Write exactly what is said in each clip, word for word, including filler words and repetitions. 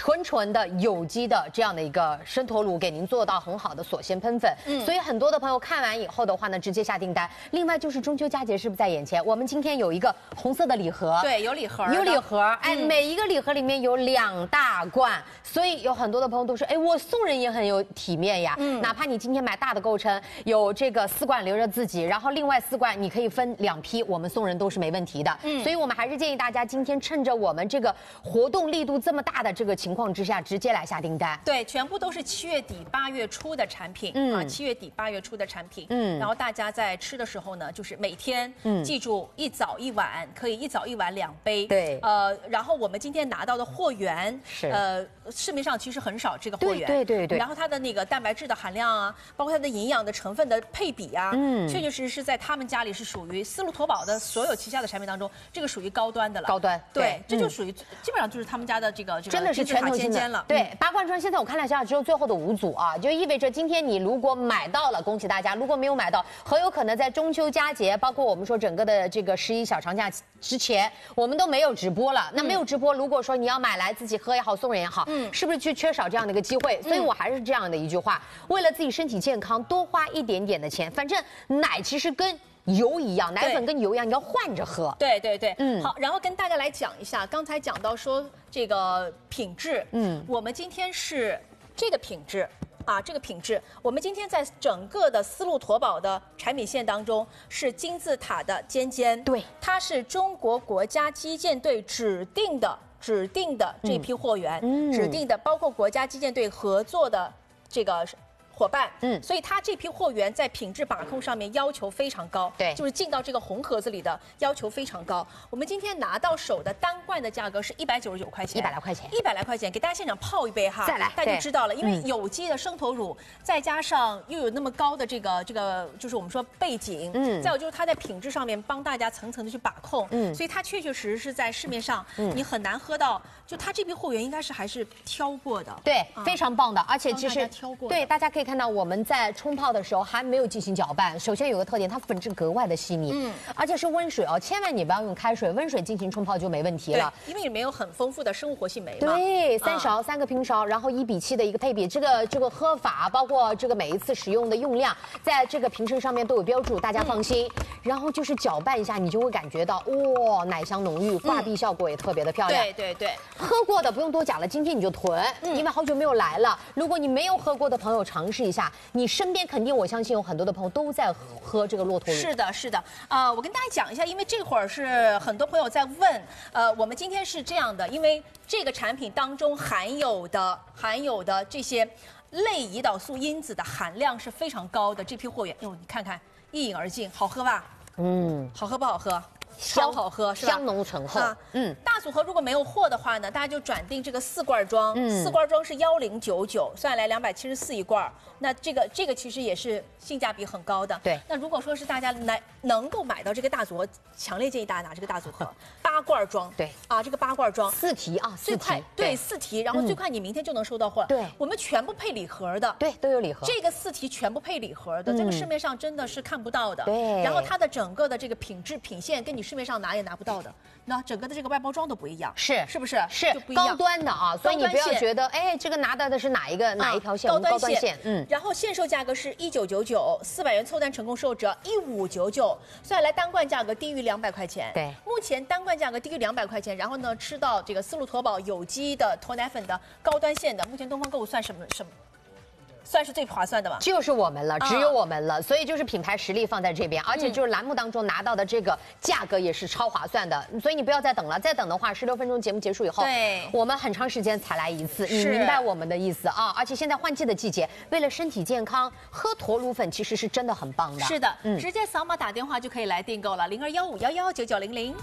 纯纯的有机的这样的一个生驼乳，给您做到很好的锁鲜喷粉。嗯，所以很多的朋友看完以后的话呢，直接下订单。另外就是中秋佳节是不是在眼前？我们今天有一个红色的礼盒， 对，有礼盒， 有礼盒，哎，嗯、每一个礼盒里面有两大罐，所以有很多的朋友都说，哎，我送人也很有体面呀。嗯，哪怕你今天买大的购称，有这个四罐留着自己，然后另外四罐你可以分两批，我们送人都是没问题的。嗯，所以我们还是建议大家今天趁着我们这个活动力度这么大的这个情况之下，直接来下订单。 对，全部都是七月底八月初的产品，嗯啊，七月底八月初的产品，嗯，然后大家在吃的时候呢，就是每天，嗯，记住一早一晚，可以一早一晚两杯， 对， 呃，然后我们今天拿到的货源是， 呃，市面上其实很少这个货源， 对对对对， 然后它的那个蛋白质的含量啊，包括它的营养的成分的配比啊，嗯，确确实实是在他们家里是属于丝路驼宝的所有旗下的产品当中，这个属于高端的了， 高端， 对，这就属于基本上就是他们家的这个这个真的是全头尖尖了， 对，八罐装现在我看了一下，只有最后的五组啊，就意味着今天你如果买到了，恭喜大家；如果没有买到，很有可能在中秋佳节，包括我们说整个的这个十一小长假之前，我们都没有直播了。那没有直播，如果说你要买来自己喝也好，送人也好，嗯，是不是就缺少这样的一个机会？所以我还是这样的一句话：为了自己身体健康，多花一点点的钱。反正奶其实跟油一样，奶粉跟油一样，你要换着喝。 对对对，嗯，好，然后跟大家来讲一下，刚才讲到说这个品质，嗯，我们今天是这个品质。啊，这个品质，我们今天在整个的丝路驼宝的产品线当中是金字塔的尖尖， 对， 它是中国国家击剑队指定的指定的这批货源，嗯，指定的包括国家击剑队合作的这个伙伴，嗯，所以它这批货源在品质把控上面要求非常高， 对， 就是进到这个红盒子里的要求非常高。我们今天拿到手的单罐的价格是一百九十九块钱， 一百来块钱， 一百来块钱，给大家现场泡一杯哈， 再来， 大家就知道了。因为有机的生驼乳，再加上又有那么高的这个这个，就是我们说背景，嗯，再有就是它在品质上面帮大家层层的去把控，嗯，所以它确确实实是在市面上，嗯，你很难喝到，就它这批货源应该是还是挑过的， 对，非常棒的，而且其实挑过， 对，大家可以看到我们在冲泡的时候还没有进行搅拌，首先有个特点，它粉质格外的细腻，嗯，而且是温水哦，千万你不要用开水，温水进行冲泡就没问题了， 因为里面有很丰富的生物活性酶嘛。 对，三勺、啊、三个平勺，然后一比七的一个配比，这个这个喝法，包括这个每一次使用的用量，在这个瓶身上面都有标注，大家放心。嗯、然后就是搅拌一下，你就会感觉到哇，奶香浓郁，挂壁效果也特别的漂亮。 对对对， 喝过的不用多讲了，今天你就囤，嗯、因为好久没有来了。如果你没有喝过的朋友，尝试一下，你身边肯定我相信有很多的朋友都在喝这个骆驼乳。 是的，是的，呃，我跟大家讲一下，因为这会儿是很多朋友在问，呃，我们今天是这样的，因为这个产品当中含有的含有的这些类胰岛素因子的含量是非常高的，这批货源，哟，你看看一饮而尽，好喝吧？嗯，好喝不好喝？超好喝是吧？ 香浓醇厚。啊、 嗯，大组合如果没有货的话呢，大家就转订这个四罐装，嗯、四罐装是幺零九九，算下来两百七十四一罐。那这个这个其实也是性价比很高的。 对。 那如果说是大家来能够买到这个大组合，强烈建议大家拿这个大组合，八罐装。 对。 啊，这个八罐装四提啊， 最快对四提，然后最快你明天就能收到货。 对。 我们全部配礼盒的。 对，都有礼盒。 这个四提全部配礼盒的，这个市面上真的是看不到的。 对。 然后它的整个的这个品质品线跟你市面上拿也拿不到。到的，那整个的这个外包装都不一样， 是是不是？ 是高端的啊，所以你不要觉得，哎，这个拿到的是哪一个哪一条线？ 高端线， 嗯。然后现售价格是一九九九，四百元凑单成功售折一五九九，算下来单罐价格低于两百块钱。 对， 目前单罐价格低于两百块钱，然后呢，吃到这个丝路驼宝有机的驼奶粉的高端线的，目前东方购物算什么什么？算是最划算的嘛， 就是我们了，只有我们了，啊、所以就是品牌实力放在这边，而且就是栏目当中拿到的这个价格也是超划算的，所以你不要再等了，再等的话，十六分钟节目结束以后， 对， 我们很长时间才来一次，你明白我们的意思啊？而且现在换季的季节，为了身体健康，喝驼乳粉其实是真的很棒的。 是的，嗯，直接扫码打电话就可以来订购了，零二幺五幺幺九九零零。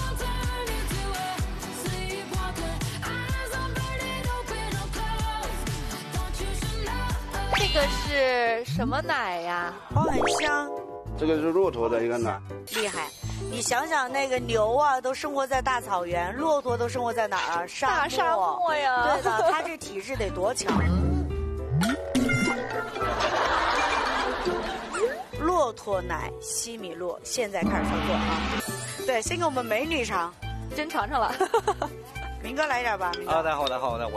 这个是什么奶呀？ 哦，很香。 这个是骆驼的一个奶， 厉害。你想想，那个牛啊，都生活在大草原，骆驼都生活在哪儿啊？沙漠。 大沙漠呀。 对的，它这体质得多强。骆驼奶西米露，现在开始操作啊！对，先给我们美女尝， 真尝尝了。 明哥来一点吧，明哥。 好的，好的，好的。